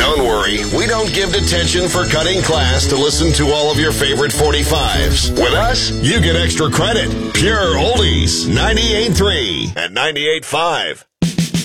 Don't worry, we don't give detention for cutting class to listen to all of your favorite 45s. With us, you get extra credit. Pure Oldies, 98.3 and 98.5.